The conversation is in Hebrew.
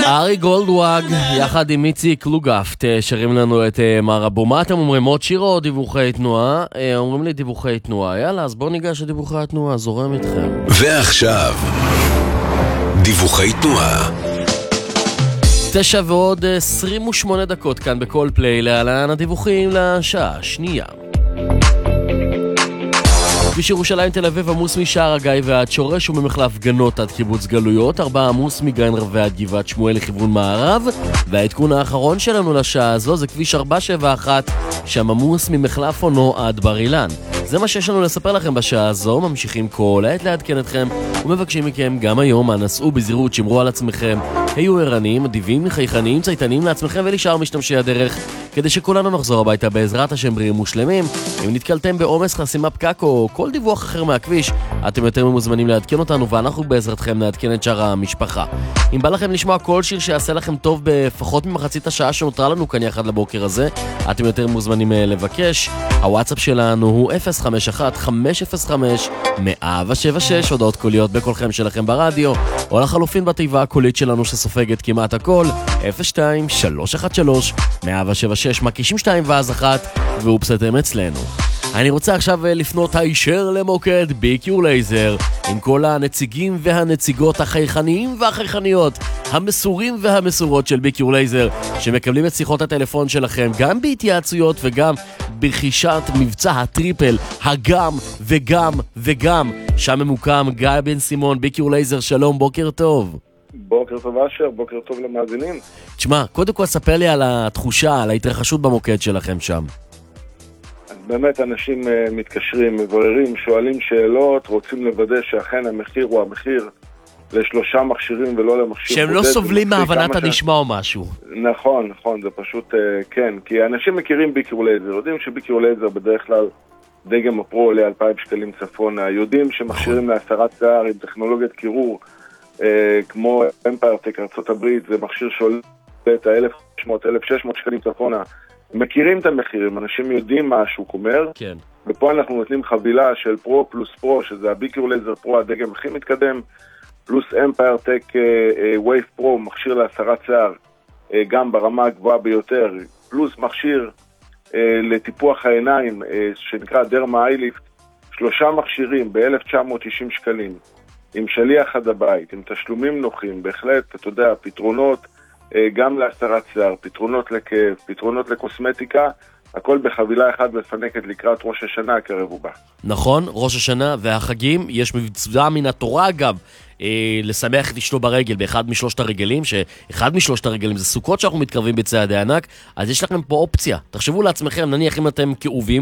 ארי גולדוואג, יחד עם מיצי קלוגפט, שרים לנו את מרבו. מה אתם אומרים? עוד שיר או דיווחי תנועה? אומרים לי דיווחי תנועה. יאללה, אז בואו ניגש לדיווחי התנועה, זורם איתכם. ועכשיו, דיווחי תנועה. 9:28 כאן בכל פליי, להלן הדיווחים לשעה השנייה. כביש ירושלים תל אביב עמוס משער הגיא ועד שורש וממחלף גנות עד קיבוץ גלויות, 4 עמוס מגן רבי עד גבעת שמואל לכיוון מערב, והעדכון האחרון שלנו לשעה הזו זה כביש 471 שם עמוס ממחלף אונו עד בר אילן. זה מה שיש לנו לספר לכם בשעה הזו, ממשיכים כל העת לעדכן אתכם ומבקשים מכם גם היום, נסעו בזהירות, שמרו על עצמכם, היו ערניים, אדיבים, חייכניים, צייתניים לעצמכם ולשאר משתמשי הדרך, כדי שכולנו נחזור הביתה בעזרת השם בריאים ושלמים. אם נתקלתם בעומס, חסימה, פקק או כל דיווח אחר מהכביש, אתם יותר מוזמנים לעדכן אותנו ואנחנו בעזרתכם נעדכן את שאר המשפחה. אם בא לכם לשמוע כל שיר שיעשה לכם טוב בפחות ממחצית השעה שנותרה לנו כאן יחד לבוקר הזה, אתם יותר מוזמנים לבקש. הוואטסאפ שלנו הוא 051-505-176, הודעות קוליות בקולכם שלכם ברדיו, או לחלופין בתיבה הקולית שלנו שסופגת כמעט הכל, 02-313-176, מקישים 2 ואז 1, ואופסתם אצלנו. אני רוצה עכשיו לפנות הישר למוקד ביקיור לייזר, עם כל הנציגים והנציגות החייכניים והחייכניות, המסורים והמסורות של ביקיור לייזר, שמקבלים את שיחות הטלפון שלכם גם בהתייעצויות וגם ברכישת מבצע הטריפל, הגם וגם וגם. שם ממוקם גיא בן סימון, ביקיור לייזר, שלום, בוקר טוב. בוקר טוב אשר, בוקר טוב למאזינים. תשמע, קודם כל ספר לי על התחושה, על ההתרחשות במוקד שלכם שם. באמת אנשים מתקשרים, מבררים, שואלים שאלות, רוצים לוודא שאכן המחיר הוא המחיר ל3 מכשירים ולא למכשיר שהם לא סובלים מהבנת הנשמע או משהו. נכון, זה פשוט כן, כי אנשים מכירים ביקיור לייזר, יודעים שביקיור לייזר בדרך כלל דגם הפרו עולה 2,000 שקלים צפונה, יודעים שמכשירים להסרת שיער עם טכנולוגיית קירור כמו אמפיירטק ארצות הברית, זה מכשיר שעולה את ה-1,600 שקלים צפונה, מכירים את המחירים, אנשים יודעים מה השוק אומר, כן. ופה אנחנו נותנים חבילה של פרו פלוס פרו, שזה הביקיור לייזר פרו, הדגם הכי מתקדם, פלוס אמפיירטק וייב פרו, מכשיר להסרת שיער, גם ברמה הגבוהה ביותר, פלוס מכשיר לטיפוח העיניים, שנקרא דרמה איי-ליפט, 3 מכשירים ב-1,990 שקלים, עם שליח עד הבית, עם תשלומים נוחים, בהחלט, אתה יודע, פתרונות, גם להסרת שיער, פתרונות לכאב, פתרונות לקוסמטיקה, הכל בחבילה אחת מפנקת לקראת ראש השנה הקרב ובא. נכון, ראש השנה והחגים, יש מבצע מן התורה אגב, לשמח את אשתו ברגל באחד משלושת הרגלים, שאחד משלושת הרגלים זה סוכות שאנחנו מתקרבים בצעדי ענק, אז יש לכם פה אופציה, תחשבו לעצמכם, נניח אם אתם כאובים,